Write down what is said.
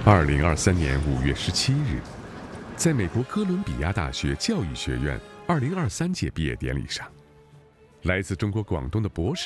2023年5月17日，在美国哥伦比亚大学教育学院2023届毕业典礼上，来自中国广东的博士